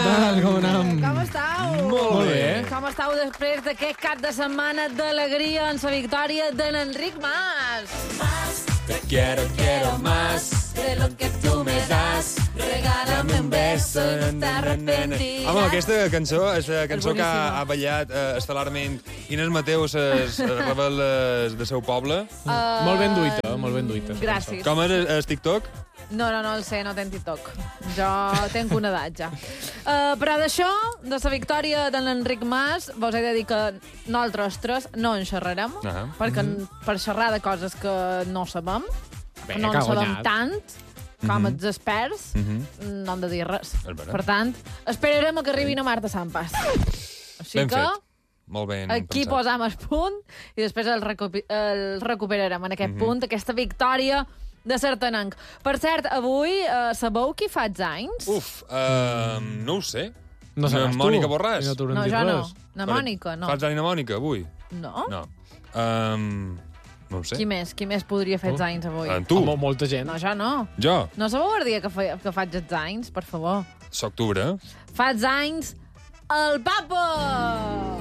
tal? Com anem? Com estàu? Molt bé. Com estàu després d'aquest cap de setmana d'alegria en la victòria de l'Enric Mas? Te quiero más de lo que tú me das. Regálame un beso y no te arrepentirás. Home, aquesta cançó és la cançó que boníssima. ha ballat estel·larment Inés Mateu, les rebel·les de seu poble. Molt ben duita, molt ben duita. Gràcies. Com és el TikTok? No el sé, no tenc TikTok. Jo tenc una edat, ja. Però d'això, de la victòria de l'Enric Mas, vos he de dir que nosaltres tres no en xerrarem, perquè per xerrar de coses que no sabem, Bé, no que en ha sabem guanyat. tant com els experts, no hem de dir res. És vera. Per tant, esperarem a que arribin a Marta Sampas. Així Ben que fet. Molt ben aquí pensat. posam el punt i després el recuperarem en aquest punt, aquesta victòria de Sartanenc. Per cert, avui sabeu qui fa anys? Uf, no ho sé. No seràs tu. Mònica Borràs. I no t'haurem No, dit jo no. res. Na Mònica, no. Fas any na Mònica, avui? No? No. No ho sé. Qui més podria fer els anys avui? Tu? Molta gent. No, jo no. Jo? No sabeu el dia que faig els anys, per favor? S'octubre. Faig anys el Papa!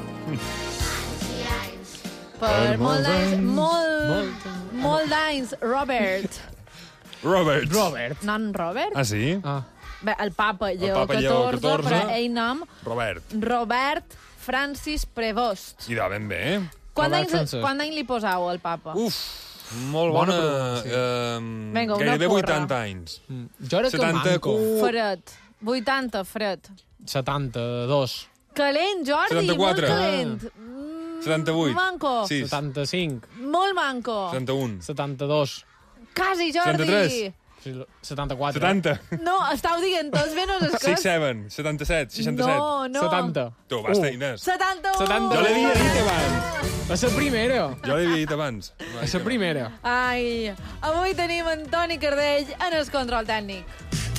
Per molt d'anys, molt d'anys, Robert. Robert. No en Robert? Ah, sí? Ah. Bé, el Papa Lleó Papa Lleó XIV, XIV. però ell nom Robert. Francis Prevost. I de ben bé. Quant Robert Francesc. d'any li posau al Papa? Uf, molt Bona bona. pronunciació. Vinga, una Gairebé porra. 80 anys. Jo era que 70 manco. Fred. 80, fred. 72. Calent, Jordi, 74. molt calent. 78. Manco. 6. 75. Molt manco. 71. 72. Quasi, Jordi. 73. 74. 70. No, estàu dient tots menys el que... 67. 77. 67. No. 70. Tu, basta, Inés. 71. 70. Jo l'havia dit abans. És la primera. Jo l'havia dit abans. És la primera. Ai, avui tenim en Toni Cardell en el control tècnic.